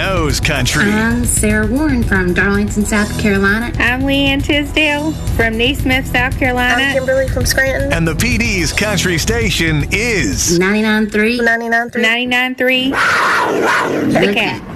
knows country. I'm Sarah Warren from Darlington, South Carolina. I'm Leanne Tisdale from Neesmith, South Carolina. I'm Kimberly from Scranton. And the PD's country station is 99.3. 99.3. 99.3 The Cat.